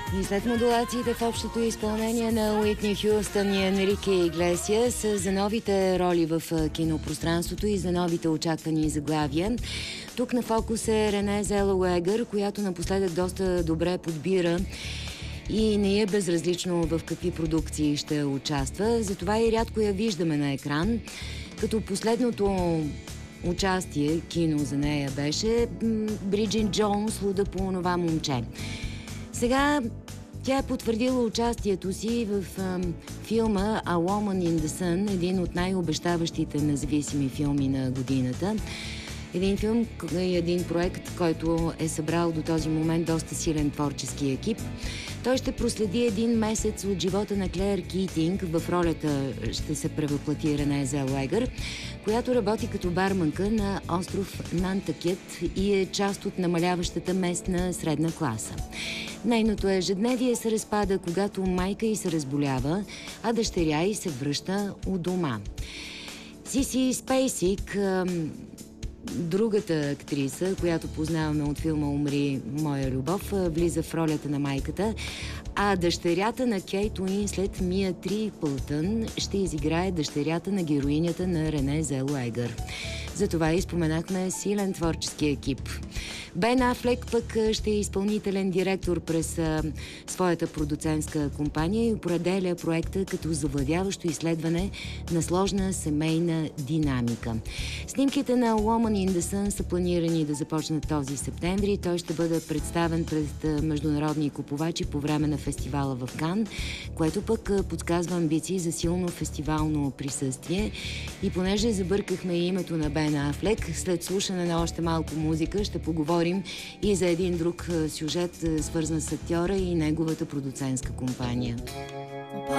И след модулациите в общото изпълнение на Уитни Хюстън и Енрике Иглесиас за новите роли в кинопространството и за новите очаквани заглавия. Тук на фокус е Рене Зелуегър, която напоследък доста добре подбира и не е безразлично в какви продукции ще участва. Затова и рядко я виждаме на екран. Като последното участие, кино за нея беше Бриджит Джонс, Луда по онова момче. Сега тя е потвърдила участието си в филма A Woman in the Sun, един от най-обещаващите независими филми на годината. Един филм и един проект, който е събрал до този момент доста силен творчески екип. Той ще проследи един месец от живота на Клеър Китинг. В ролята ще се превъплати Рене Зелуегър, която работи като барманка на остров Нантакет и е част от намаляващата местна средна класа. Нейното ежедневие се разпада, когато майка й се разболява, а дъщеря й се връща у дома. Сиси Спейсик, другата актриса, която познаваме от филма "Умри, моя любов", влиза в ролята на майката, а дъщерята на Кейт Уинслет, Мия Триплтън, ще изиграе дъщерята на героинята на Рене Зелуегър. Затова и споменахме силен творчески екип. Бен Афлек пък ще е изпълнителен директор през своята продуцентска компания и определя проекта като завладяващо изследване на сложна семейна динамика. Снимките на Woman in the Sun са планирани да започнат този септември. Той ще бъде представен пред международни купувачи по време на фестивала в Кан, което пък подсказва амбиции за силно фестивално присъствие. И понеже забъркахме името на Бен Афлек, след слушане на още малко музика ще поговорим и за един друг сюжет, свързан с актьора и неговата продуцентска компания.